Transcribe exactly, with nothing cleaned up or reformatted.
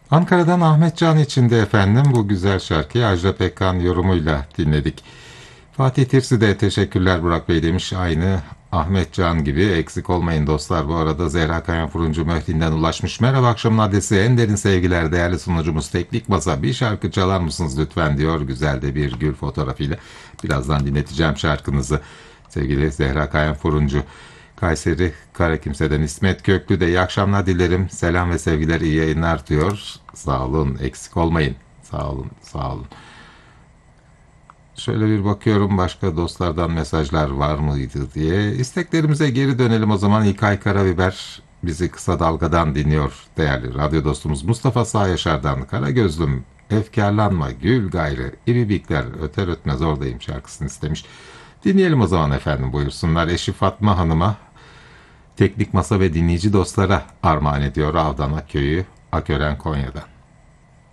Ankara'dan Ahmet Can için de efendim bu güzel şarkıyı Ajda Pekkan yorumuyla dinledik. Fatih Tirsi de teşekkürler Burak Bey demiş. Aynı Ahmet Can gibi eksik olmayın dostlar. Bu arada Zehra Kayan Furuncu Möhtin'den ulaşmış. Merhaba, akşamın adresi en derin sevgiler değerli sunucumuz Teknik Masa. Bir şarkı çalar mısınız lütfen diyor. Güzel de bir gül fotoğrafıyla. Birazdan dinleteceğim şarkınızı. Sevgili Zehra Kayan Furuncu. Kayseri Karakimse'den İsmet Köklü de iyi akşamlar dilerim. Selam ve sevgiler, iyi yayınlar diyor. Sağ olun, eksik olmayın. Sağ olun, sağ olun. Şöyle bir bakıyorum başka dostlardan mesajlar var mıydı diye. İsteklerimize geri dönelim o zaman. İlkay Karabiber bizi kısa dalgadan dinliyor değerli radyo dostumuz. Mustafa Sağ Yaşar'dan Karagözlüm, efkarlanma gül gayrı, ibibikler öter ötmez oradayım şarkısını istemiş. Dinleyelim o zaman efendim, buyursunlar. Eşi Fatma Hanım'a, teknik masa ve dinleyici dostlara armağan ediyor Avdan Akköy'ü, Akören Konya'dan.